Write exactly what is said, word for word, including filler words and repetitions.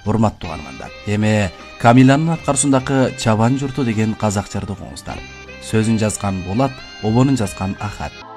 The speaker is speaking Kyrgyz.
урматтуу каармандар, эми Камиланын аткаруусундагы Чабан журту деген казак жырды угуңуздар. Сөзүн жазган Болот, обонун жазган Ахат.